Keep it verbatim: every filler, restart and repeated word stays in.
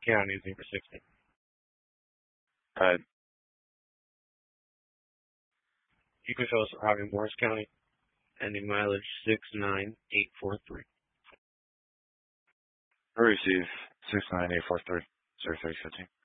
County, zero sixty. Uh, Ecophilus Highway, Morris County, ending mileage six nine eight four three. receive six nine eight four three, zero three fifteen.